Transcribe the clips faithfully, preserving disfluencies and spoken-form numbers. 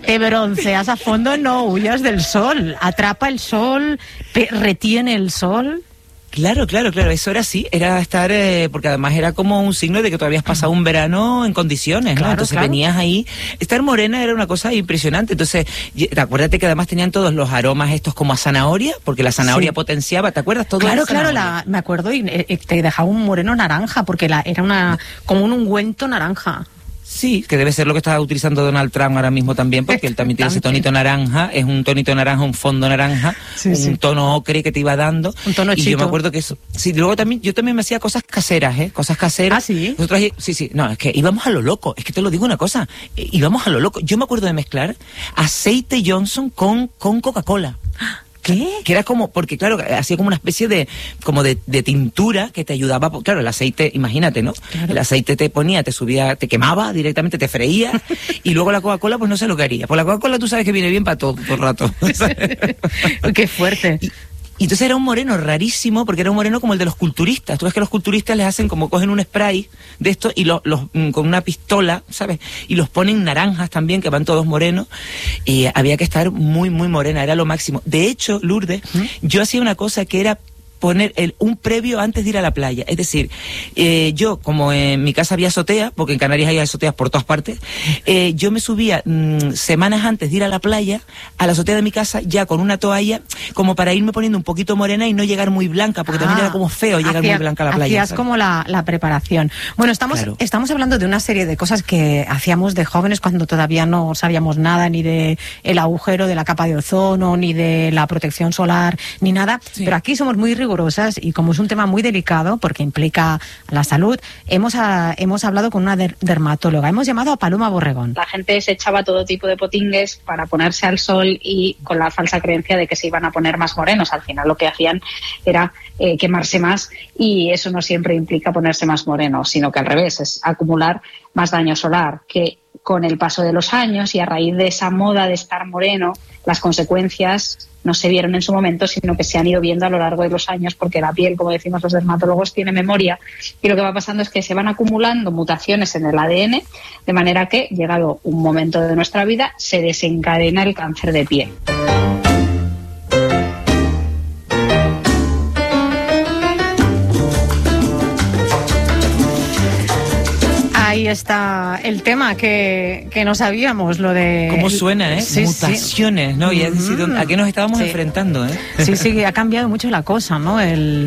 te bronceas a fondo, no huyas del sol. Atrapa el sol, pe- retiene el sol. Claro, claro, claro, eso era así, era estar, eh, porque además era como un signo de que tú habías pasado un verano en condiciones, ¿no? Claro, Entonces claro. venías ahí, estar morena era una cosa impresionante, entonces, y- acuérdate que además tenían todos los aromas estos como a zanahoria, porque la zanahoria Sí. potenciaba, ¿te acuerdas? Todo Claro, era claro, zanahoria. la, me acuerdo, y eh, te dejaba un moreno naranja, porque la, era una como un ungüento naranja. Sí, que debe ser lo que está utilizando Donald Trump ahora mismo también, porque él también tiene ese tonito naranja, es un tonito naranja, un fondo naranja, Sí, un sí. tono ocre que te iba dando. Un tono y yo chito. me acuerdo que eso, sí, luego también, yo también me hacía cosas caseras, ¿eh? Cosas caseras. Ah, ¿sí? Nosotros, sí, sí, no, es que íbamos a lo loco, es que te lo digo una cosa, eh, íbamos a lo loco. Yo me acuerdo de mezclar aceite Johnson con, con Coca-Cola. ¿Qué? Que era como, porque claro, hacía como una especie de, como de, de tintura que te ayudaba, po- claro, el aceite, imagínate, ¿no? Claro. El aceite te ponía, te subía, te quemaba directamente, te freía, y luego la Coca-Cola, pues no sé lo que haría. Pues la Coca-Cola tú sabes que viene bien para todo, todo el rato. Qué fuerte. Y, y entonces era un moreno rarísimo, porque era un moreno como el de los culturistas. Tú ves que los culturistas les hacen como cogen un spray de esto y los, los mm, con una pistola, ¿sabes? Y los ponen naranjas también, que van todos morenos. Y había que estar muy, muy morena, era lo máximo. De hecho, Lourdes, ¿Mm? yo hacía una cosa que era poner el, un previo antes de ir a la playa. Es decir, eh, yo, como en mi casa había azotea, porque en Canarias hay azoteas por todas partes, eh, yo me subía mmm, semanas antes de ir a la playa, a la azotea de mi casa, ya con una toalla, como para irme poniendo un poquito morena y no llegar muy blanca, porque Ah, también era como feo llegar hacía- muy blanca a la playa. Hacías ¿sabes? como la, la preparación. Bueno, estamos, Claro. estamos hablando de una serie de cosas que hacíamos de jóvenes cuando todavía no sabíamos nada, ni de el agujero de la capa de ozono, ni de la protección solar, ni nada. Sí. Pero aquí somos muy rigurosas y como es un tema muy delicado, porque implica la salud, hemos, a- hemos hablado con una der- dermatóloga. Hemos llamado a Paloma Borregón. La gente se echaba todo tipo de potingues para ponerse al sol y con la falsa creencia de que se iban a poner más morenos. Al final lo que hacían era eh, quemarse más y eso no siempre implica ponerse más morenos, sino que al revés, es acumular más daño solar, que con el paso de los años y a raíz de esa moda de estar moreno, las consecuencias no se vieron en su momento, sino que se han ido viendo a lo largo de los años, porque la piel, como decimos los dermatólogos, tiene memoria, y lo que va pasando es que se van acumulando mutaciones en el A D N, de manera que, llegado un momento de nuestra vida, se desencadena el cáncer de piel. Ahí está el tema que, que no sabíamos, lo de... ¿Cómo suena, eh? Sí, sí. Mutaciones, ¿no? Y es decir, Mm. ¿a qué nos estábamos Sí. enfrentando, eh? Sí, sí, ha cambiado mucho la cosa, ¿no? El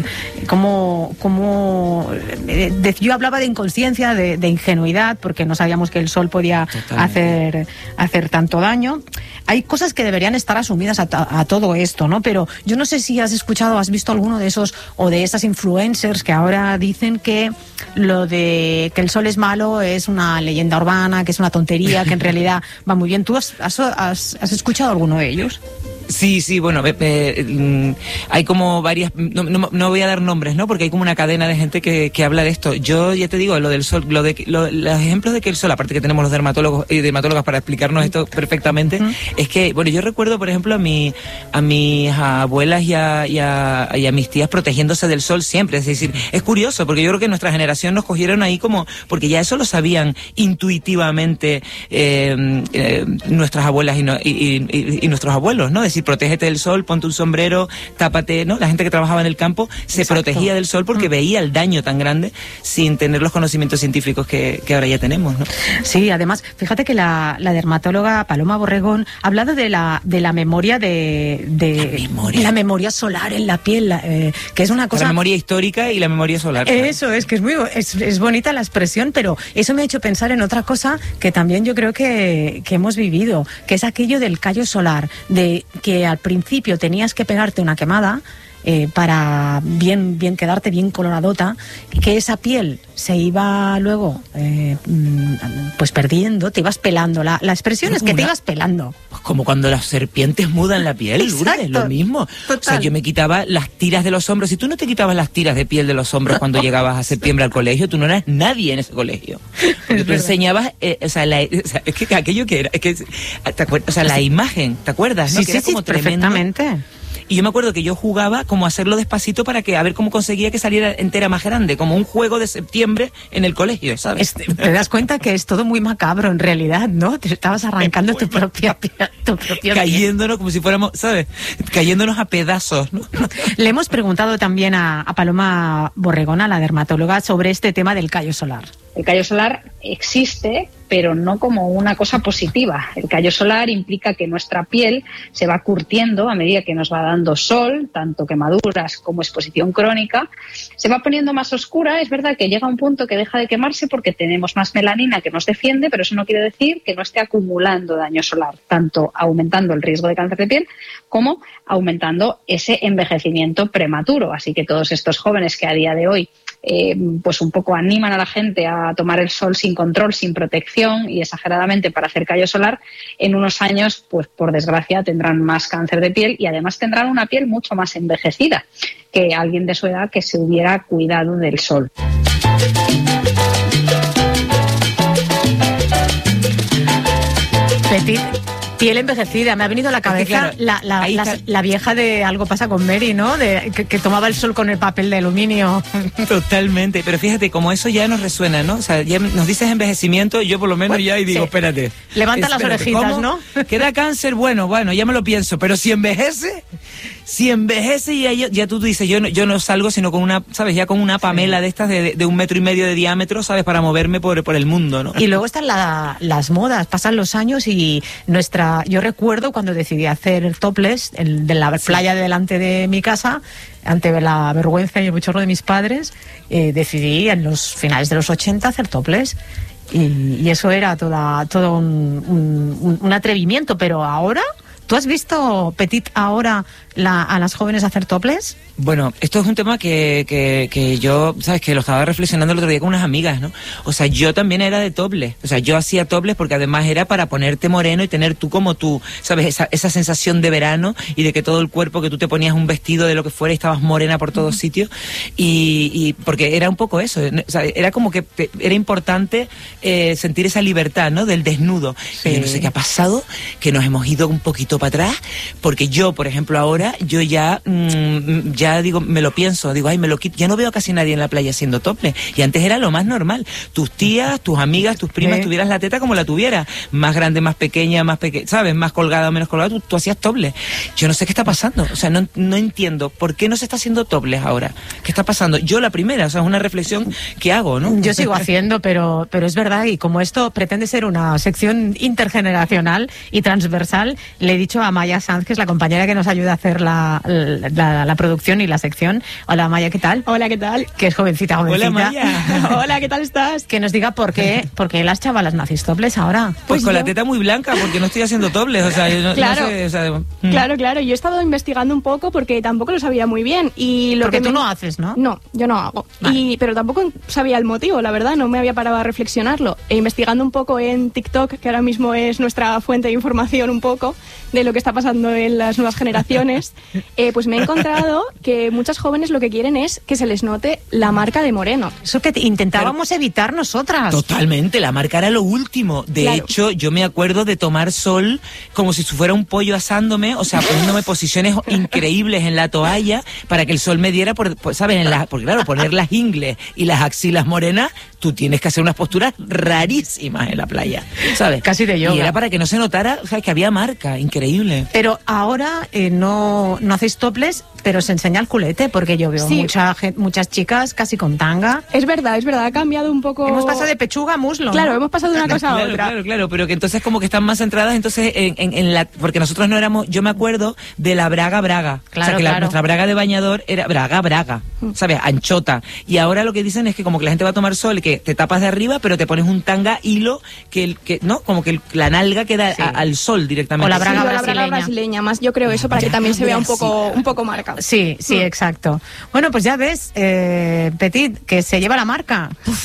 cómo, cómo eh, de- yo hablaba de inconsciencia, de, de ingenuidad, porque no sabíamos que el sol podía Totalmente. hacer hacer tanto daño. Hay cosas que deberían estar asumidas a, ta- a todo esto, ¿no? Pero yo no sé si has escuchado, has visto alguno de esos o de esas influencers que ahora dicen que lo de que el sol es malo es una leyenda urbana, que es una tontería, que en realidad va muy bien. ¿Tú has, has, has- has escuchado alguno de ellos? Sí, sí, bueno, eh, eh, mm, hay como varias, no, no, no voy a dar nombres, ¿no? Porque hay como una cadena de gente que, que habla de esto. Yo ya te digo, lo del sol, lo de, lo- los ejemplos de que el sol, aparte que tenemos los dermatólogos y dermatólogas para explicarnos esto perfectamente, Ujú. es que, bueno, yo recuerdo, por ejemplo, a mi, a mis abuelas y a, y a, y a mis tías protegiéndose del sol siempre. Es decir, es curioso, porque yo creo que nuestra generación nos cogieron ahí como, porque ya eso lo sabían intuitivamente eh, eh, nuestras abuelas y, no- y, y- y- y nuestros abuelos, ¿no? Es decir, protégete del sol, ponte un sombrero, tápate, ¿no? La gente que trabajaba en el campo se Exacto. protegía del sol porque Mm. veía el daño tan grande sin tener los conocimientos científicos que, que ahora ya tenemos, ¿no? Sí, además, fíjate que la, la dermatóloga Paloma Borregón ha hablado de la, de la memoria de, de La memoria. la memoria solar en la piel, la, eh, que es una cosa... La memoria histórica y la memoria solar. claro. Eso es, que es muy es, es bonita la expresión, pero eso me ha hecho pensar en otra cosa que también yo creo que, que hemos vivido, que es aquello del callo solar, de que al principio tenías que pegarte una quemada eh, para bien, bien quedarte bien coloradota, y que esa piel se iba luego eh, mm, pues perdiendo, te ibas pelando. La, la expresión Pero es que como te una- ibas pelando. Pues como cuando las serpientes mudan la piel, Lourdes, Exacto. lo mismo. O sea, Total. yo me quitaba las tiras de los hombros. Si tú no te quitabas las tiras de piel de los hombros cuando llegabas a septiembre al colegio, tú no eras nadie en ese colegio. Porque tú verdad. enseñabas, eh, o, sea, la- o sea, es que aquello que era, es que, ¿te acuerdas? O sea, la imagen, ¿te acuerdas? ¿no? Sí, Que sí, era sí, como tremendo. perfectamente. Y yo me acuerdo que yo jugaba como a hacerlo despacito para que a ver cómo conseguía que saliera entera más grande, como un juego de septiembre en el colegio, ¿sabes? Es, te das cuenta que es todo muy macabro en realidad, ¿no? Te estabas arrancando tu propia, tu propia cayéndonos como si fuéramos, ¿sabes? Cayéndonos a pedazos, ¿no? Le hemos preguntado también a, a Paloma Borregona, la dermatóloga, sobre este tema del callo solar. El callo solar existe, pero no como una cosa positiva. El callo solar implica que nuestra piel se va curtiendo a medida que nos va dando sol, tanto quemaduras como exposición crónica. Se va poniendo más oscura. Es verdad que llega un punto que deja de quemarse porque tenemos más melanina que nos defiende, pero eso no quiere decir que no esté acumulando daño solar, tanto aumentando el riesgo de cáncer de piel como aumentando ese envejecimiento prematuro. Así que todos estos jóvenes que a día de hoy eh, pues un poco animan a la gente a tomar el sol sin control, sin protección y exageradamente para hacer callo solar, en unos años, pues por desgracia, tendrán más cáncer de piel y además tendrán una piel mucho más envejecida que alguien de su edad que se hubiera cuidado del sol. Petit, piel envejecida. Me ha venido a la cabeza es que, claro, la, la, la, está... la vieja de Algo pasa con Mary, ¿no? De, que, que tomaba el sol con el papel de aluminio. Totalmente, pero fíjate, como eso ya nos resuena, ¿no? O sea, ya nos dices envejecimiento, yo por lo menos pues, ya y digo, sí. espérate. Levanta las orejitas, ¿cómo? ¿no? ¿Que da cáncer? Bueno, bueno, ya me lo pienso, pero si envejece, si envejece ya, ya, ya tú dices, yo no, yo no salgo sino con una, ¿sabes? Ya con una Pamela sí. de estas de, de un metro y medio de diámetro, ¿sabes? Para moverme por, por el mundo, ¿no? Y luego están la, las modas, pasan los años y nuestra, yo recuerdo cuando decidí hacer topless el, de la playa delante de mi casa, ante la vergüenza y el bochorno de mis padres, eh, decidí en los finales de los ochenta hacer topless. Y, y eso era toda, todo un, un, un atrevimiento, pero ahora, ¿tú has visto, Petit, ahora la, a las jóvenes hacer topless? Bueno, esto es un tema que, que, que yo, ¿sabes? Que lo estaba reflexionando el otro día con unas amigas, ¿no? O sea, yo también era de topless. O sea, yo hacía topless porque además era para ponerte moreno y tener tú como tú, ¿sabes? Esa, esa sensación de verano y de que todo el cuerpo, que tú te ponías un vestido de lo que fuera y estabas morena por todos uh-huh. sitios. Y, y porque era un poco eso. O sea, era como que te, era importante eh, sentir esa libertad, ¿no? Del desnudo. Sí. Y yo no sé qué ha pasado, que nos hemos ido un poquito para atrás, porque yo, por ejemplo, ahora, yo ya, mmm, ya Ya digo, me lo pienso, digo, ay, me lo quito. Ya no veo casi nadie en la playa haciendo topless. Y antes era lo más normal. Tus tías, tus amigas, tus primas, ¿Eh? tuvieras la teta como la tuvieras. Más grande, más pequeña, más pequeña, ¿sabes? Más colgada o menos colgada, tú, tú hacías topless. Yo no sé qué está pasando. O sea, no, no entiendo por qué no se está haciendo topless ahora. ¿Qué está pasando? Yo la primera, o sea, es una reflexión que hago, ¿no? Yo sigo haciendo, pero, pero es verdad, y como esto pretende ser una sección intergeneracional y transversal, le he dicho a Maya Sanz, que es la compañera que nos ayuda a hacer la, la, la, la producción y la sección. Hola Maya, ¿qué tal? Hola, ¿qué tal? Que es jovencita, jovencita. Hola Maya. Hola, ¿qué tal estás? Que nos diga por qué, por qué las chavalas no hacéis topless ahora. Pues, pues con yo... la teta muy blanca, porque no estoy haciendo topless, o sea, yo no, claro, no sé, o sea, mm. claro, claro, yo he estado investigando un poco porque tampoco lo sabía muy bien y lo porque que tú me... no haces, ¿no? No, yo no hago. Vale. Y pero tampoco sabía el motivo, la verdad, no me había parado a reflexionarlo. E investigando un poco en TikTok, que ahora mismo es nuestra fuente de información un poco de lo que está pasando en las nuevas generaciones, eh, pues me he encontrado que muchas jóvenes lo que quieren es que se les note la marca de moreno. Eso que intentábamos Pero, evitar nosotras. Totalmente, la marca era lo último. De claro. hecho, yo me acuerdo de tomar sol como si fuera un pollo asándome, o sea, poniéndome posiciones increíbles en la toalla para que el sol me diera, por, por, ¿sabes? En la, porque claro, poner las ingles y las axilas morenas, tú tienes que hacer unas posturas rarísimas en la playa, ¿sabes? Casi de yoga. Y era para que no se notara, o sea, que había marca, increíble. Pero ahora eh, no, no hacéis topless, pero se enseña el culete, porque yo veo sí. mucha gente, muchas chicas casi con tanga. Es verdad, es verdad, ha cambiado un poco. Hemos pasado de pechuga a muslo. Claro, ¿no? hemos pasado de una cosa claro, a otra. Claro, claro, pero que entonces como que están más centradas entonces en, en, en la... Porque nosotros no éramos... Yo me acuerdo de la braga braga. Claro, o sea, que claro. la, nuestra braga de bañador era braga braga, ¿sabes? Anchota. Y ahora lo que dicen es que como que la gente va a tomar sol, que te tapas de arriba, pero te pones un tanga hilo, que, que ¿no? Como que el, la nalga queda sí. a, al sol directamente. O la braga, sí, brasileña. la braga brasileña. Más yo creo eso para que también se vea un poco, un poco marca. Sí, sí, exacto. Bueno, pues ya ves, eh, Petit, que se lleva la marca.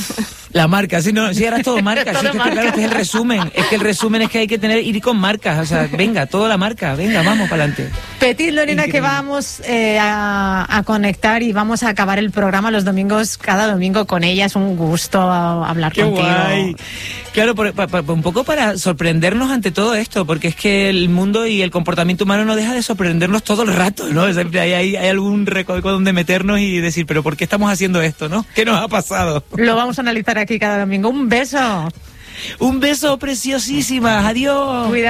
La marca, sí, no, sí, ahora es todo marca. Todo sí, que marca. Claro, este es el resumen. Es que el resumen es que hay que tener, ir con marcas. O sea, venga, toda la marca, venga, vamos para adelante. Petit, Lorena, Increíble. que vamos eh, a, a conectar y vamos a acabar el programa los domingos, cada domingo con ella. Es un gusto hablar Qué contigo. guay. Claro, por, pa, pa, un poco para sorprendernos ante todo esto, porque es que el mundo y el comportamiento humano no deja de sorprendernos todo el rato, ¿no? Siempre hay, hay, hay algún recoveco donde meternos y decir, pero ¿por qué estamos haciendo esto, no? ¿Qué nos ha pasado? Lo vamos a analizar aquí cada domingo. Un beso. Un beso preciosísima. Adiós. Cuidado.